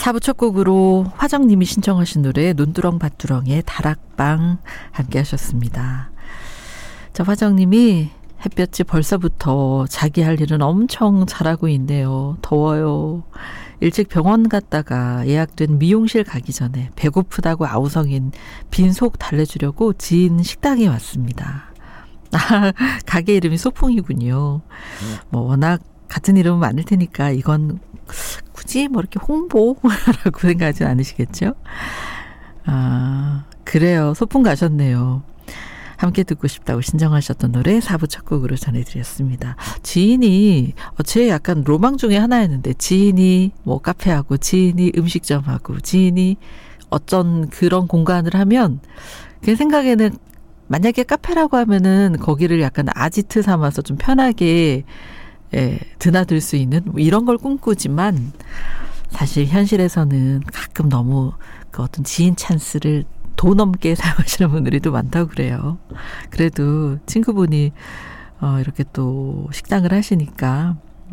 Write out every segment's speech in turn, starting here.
4부 첫 곡으로 화정님이 신청하신 노래 논두렁밭두렁의 다락방 함께 하셨습니다. 자, 화정님이 햇볕이 벌써부터 자기 할 일은 엄청 잘하고 있네요. 더워요. 일찍 병원 갔다가 예약된 미용실 가기 전에 배고프다고 아우성인 빈속 달래주려고 지인 식당에 왔습니다. 아, 가게 이름이 소풍이군요. 뭐 워낙 같은 이름은 많을 테니까 이건 굳이 뭐 이렇게 홍보라고 생각하지 않으시겠죠? 아, 그래요. 소풍 가셨네요. 함께 듣고 싶다고 신청하셨던 노래 4부 첫 곡으로 전해드렸습니다. 지인이 제 약간 로망 중에 하나였는데 지인이 뭐 카페하고 지인이 음식점하고 지인이 어쩐 그런 공간을 하면 그 생각에는 만약에 카페라고 하면은 거기를 약간 아지트 삼아서 좀 편하게 드나들 수 있는 뭐 이런 걸 꿈꾸지만 사실 현실에서는 가끔 너무 그 어떤 지인 찬스를 도 넘게 사용하시는 분들이 또 많다고 그래요. 그래도 친구분이 이렇게 또 식당을 하시니까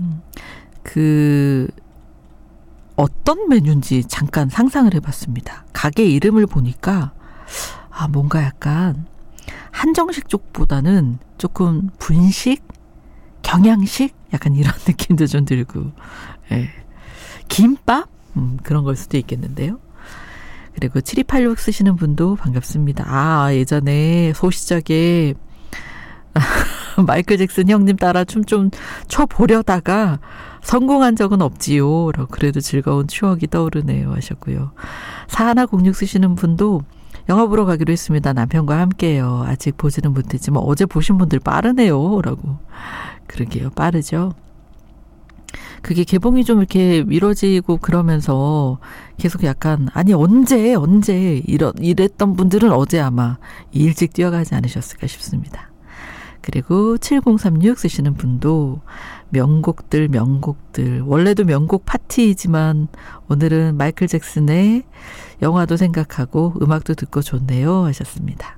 그 어떤 메뉴인지 잠깐 상상을 해봤습니다. 가게 이름을 보니까 뭔가 약간 한정식 쪽보다는 조금 분식, 경양식 약간 이런 느낌도 좀 들고, 김밥 그런 걸 수도 있겠는데요. 그리고 7286 쓰시는 분도 반갑습니다. 예전에 소시적에 마이클 잭슨 형님 따라 춤 좀 춰보려다가 성공한 적은 없지요. 그래도 즐거운 추억이 떠오르네요 하셨고요. 4106 쓰시는 분도 영화 보러 가기로 했습니다. 남편과 함께요. 아직 보지는 못했지만 어제 보신 분들 빠르네요. 라고. 그러게요. 빠르죠. 그게 개봉이 좀 이렇게 미뤄지고 그러면서 계속 약간 언제 이랬던 분들은 어제 아마 일찍 뛰어가지 않으셨을까 싶습니다. 그리고 7036 쓰시는 분도 명곡들 원래도 명곡 파티이지만 오늘은 마이클 잭슨의 영화도 생각하고 음악도 듣고 좋네요 하셨습니다.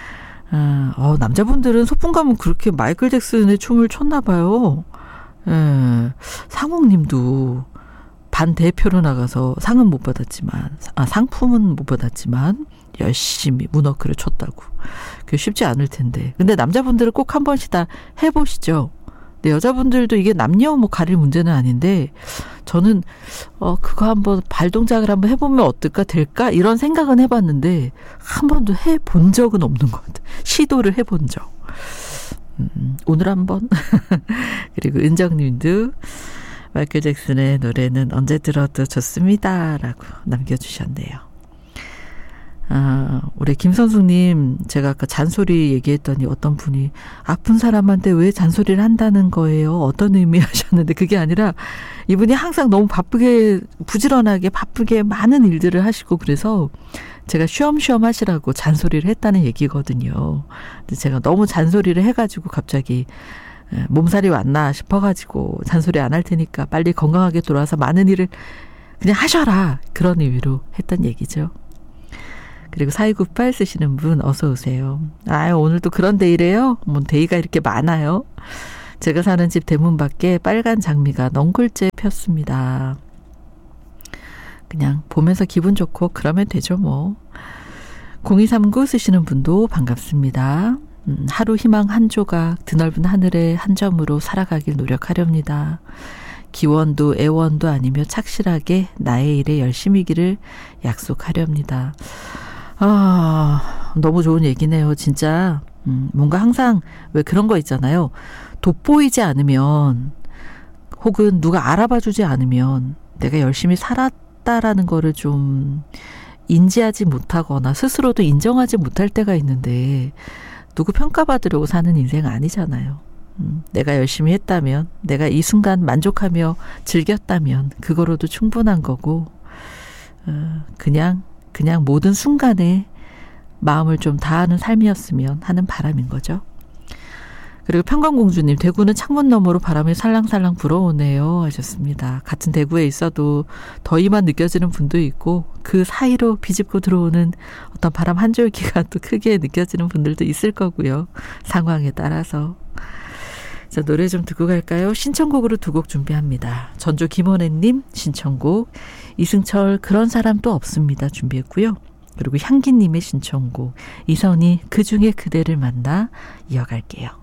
남자분들은 소풍 가면 그렇게 마이클 잭슨의 춤을 췄나 봐요. 상욱님도 반대표로 나가서 상은 못 받았지만 상품은 못 받았지만 열심히 문워크를 췄다고. 그게 쉽지 않을 텐데. 근데 남자분들은 꼭 한 번씩 다 해보시죠. 근데 여자분들도 이게 남녀 가릴 문제는 아닌데 저는 그거 한번 발동작을 한번 해보면 어떨까 될까 이런 생각은 해봤는데 한 번도 해본 적은 없는 것 같아요. 시도를 해본 적. 오늘 한번. 그리고 은정님도 마이클 잭슨의 노래는 언제 들어도 좋습니다 라고 남겨주셨네요. 우리 김선숙님, 제가 아까 잔소리 얘기했더니 어떤 분이 아픈 사람한테 왜 잔소리를 한다는 거예요? 어떤 의미 하셨는데 그게 아니라 이분이 항상 너무 부지런하게 바쁘게 많은 일들을 하시고 그래서 제가 쉬엄쉬엄 하시라고 잔소리를 했다는 얘기거든요. 근데 제가 너무 잔소리를 해가지고 갑자기 몸살이 왔나 싶어가지고 잔소리 안 할 테니까 빨리 건강하게 돌아와서 많은 일을 그냥 하셔라. 그런 의미로 했던 얘기죠. 그리고 4298 쓰시는 분 어서 오세요. 오늘도 그런 데이래요? 뭐 데이가 이렇게 많아요? 제가 사는 집 대문 밖에 빨간 장미가 넝굴째 폈습니다. 그냥 보면서 기분 좋고 그러면 되죠 뭐. 0239 쓰시는 분도 반갑습니다. 하루 희망 한 조각 드넓은 하늘의 한 점으로 살아가길 노력하렵니다. 기원도 애원도 아니며 착실하게 나의 일에 열심히기를 약속하렵니다. 너무 좋은 얘기네요. 진짜 뭔가 항상 왜 그런 거 있잖아요. 돋보이지 않으면 혹은 누가 알아봐주지 않으면 내가 열심히 살았다라는 거를 좀 인지하지 못하거나 스스로도 인정하지 못할 때가 있는데 누구 평가받으려고 사는 인생 아니잖아요. 내가 열심히 했다면 내가 이 순간 만족하며 즐겼다면 그거로도 충분한 거고 그냥 모든 순간에 마음을 좀 다하는 삶이었으면 하는 바람인 거죠. 그리고 평강공주님, 대구는 창문 너머로 바람이 살랑살랑 불어오네요 하셨습니다. 같은 대구에 있어도 더위만 느껴지는 분도 있고 그 사이로 비집고 들어오는 어떤 바람 한 줄기가 또 크게 느껴지는 분들도 있을 거고요. 상황에 따라서. 자, 노래 좀 듣고 갈까요? 신청곡으로 두 곡 준비합니다. 전주 김원혜님 신청곡, 이승철 그런 사람 또 없습니다 준비했고요. 그리고 향기님의 신청곡, 이선희 그중에 그대를 만나 이어갈게요.